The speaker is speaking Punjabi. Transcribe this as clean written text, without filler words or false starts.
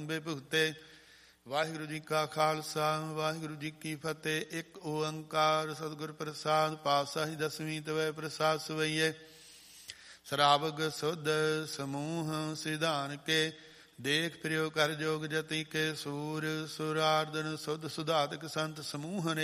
ਲੰਬੇ ਭੁਗਤੇ। ਵਾਹਿਗੁਰੂ ਜੀ ਕਾ ਖਾਲਸਾ ਵਾਹਿਗੁਰੂ ਜੀ ਕੀ ਫਤਿਹ। ਇੱਕ ਓੰਕਾਰ ਸਤਿਗੁਰ ਪ੍ਰਸਾਦ ਪਾਤਸ਼ਾਹੀ ਦਸਵੀਂ ਤਵੈ ਪ੍ਰਸਾਦ ਸਵਈਏ। ਸਰਾਵਗ ਸੁਧ ਸਮੂਹ ਸਿਧਾਨ ਕੇ ਦੇਖ ਪ੍ਰਿਯੋ ਕਰ ਜੋਗ ਜਤੀ ਕੇ ਸੂਰ ਸੁਰਾਰਦਨ ਸੁਧ ਸੁਧਾਤਕ ਸੰਤ ਸਮੂਹ ਨੇ